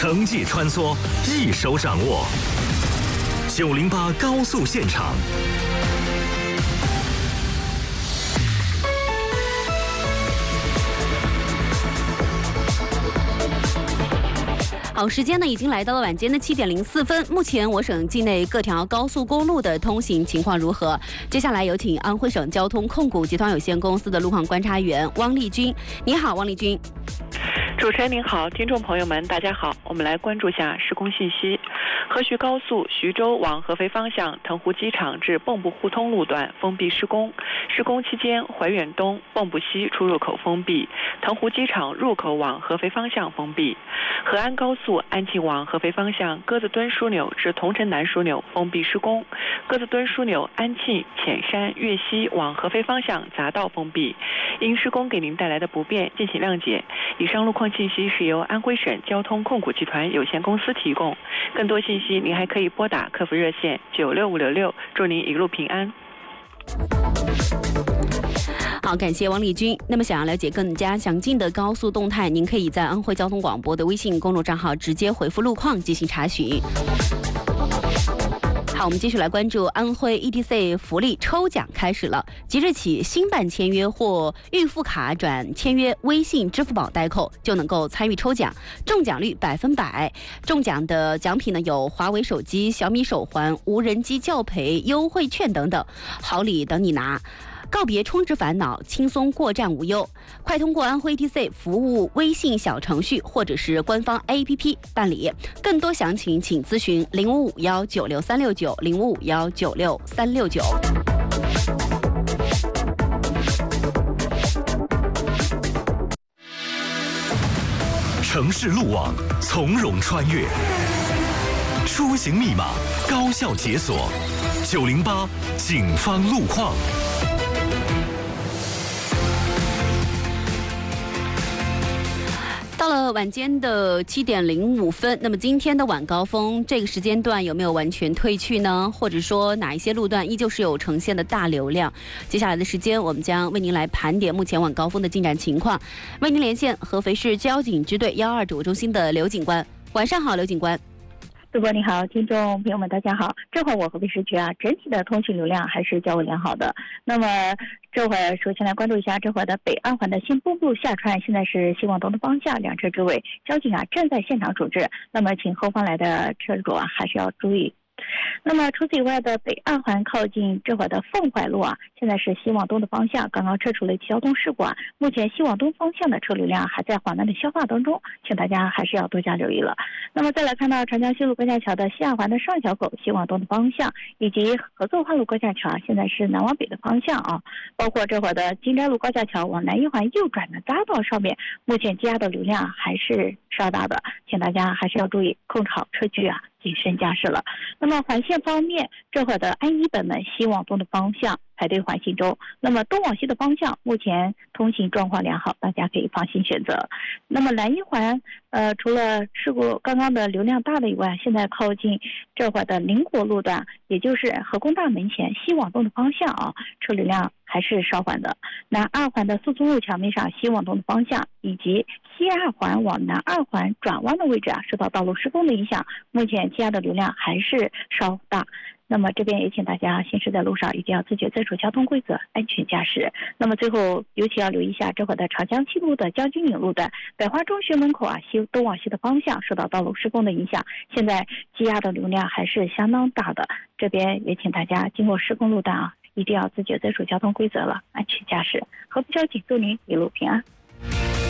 城际穿梭，一手掌握。908高速现场。 好，时间呢已经来到了晚间的7点04分。目前我省境内各条高速公路的通行情况如何？接下来有请安徽省交通控股集团有限公司的路况观察员汪丽君。你好，汪丽君。 主持人您好，听众朋友们大家好，我们来关注下施工信息。河徐高速徐州往合肥方向腾湖机场至蚌埠互通路段封闭施工，施工期间怀远东、蚌埠西出入口封闭，腾湖机场入口往合肥方向封闭。河安高速安庆往合肥方向鸽子墩枢纽至桐城南枢纽封闭施工，鸽子墩枢纽安庆、潜山、岳西往合肥方向匝道封闭。因施工给您带来的不便，敬请谅解。以上路况信息是由安徽省交通控股集团有限公司提供，更多信息您还可以拨打客服热线96566，祝您一路平安。 好，感谢王丽君。那么想要了解更加详尽的高速动态，您可以在安徽交通广播的微信公众账号直接回复路况进行查询。好，我们继续来关注安徽 ETC 福利抽奖开始了。即日起，新办签约或预付卡转签约微信、支付宝代扣就能够参与抽奖，中奖率100%。中奖的奖品呢有华为手机、小米手环、无人机教培、优惠券等等，好礼等你拿。告别充值烦恼，轻松过站无忧。快通过安徽 ETC 服务微信小程序或者是官方 APP 办理。更多详情请咨询0551963690，0551963690。 城市路网从容穿越，出行密码高效解锁。908警方路况。 到了晚间的7点05分，那么今天的晚高峰这个时间段有没有完全退去呢？或者说哪一些路段依旧是有呈现的大流量？接下来的时间，我们将为您来盘点目前晚高峰的进展情况。为您连线合肥市交警支队122指挥中心的刘警官。晚上好，刘警官。 主播你好，听众朋友们大家好。这会儿我合肥市区整体的通讯流量还是较为良好的。那么这会儿首先来关注一下这会儿的北二环的新蚌埠下穿，现在是希望东的方向两车之位，交警正在现场处置。那么请后方来的车主还是要注意。那么除此以外的北二环靠近这会儿的凤怀路现在是西往东的方向，刚刚撤出了一起交通事故目前西往东方向的车流量还在缓慢的消化当中，请大家还是要多加留意了。那么再来看到长江西路高架桥的西二环的上桥口西往东的方向，以及合作化路高架桥现在是南往北的方向包括这会儿的金斋路高架桥往南一环右转的匝道上面，目前积压的流量还是稍大的，请大家还是要注意控制好车距谨慎驾驶了。那么环线方面，这会儿的安一本门西往东的方向排队环行中，那么东往西的方向目前通行状况良好，大家可以放心选择。那么南一环除了事故刚刚的流量大的以外，现在靠近这会儿的灵活路段，也就是河工大门前西往东的方向车流量还是稍缓的。南二环的苏淞路桥面上西往东的方向，以及西二环往南二环转弯的位置受到道路施工的影响，目前积压的流量还是稍大。那么这边也请大家行驶在路上一定要自觉遵守交通规则，安全驾驶。那么最后尤其要留意一下这会儿的长江西路的将军岭路段百花中学门口东往西的方向受到道路施工的影响，现在积压的流量还是相当大的。这边也请大家经过施工路段一定要自觉遵守交通规则了，安全驾驶。合肥交警祝您一路平安。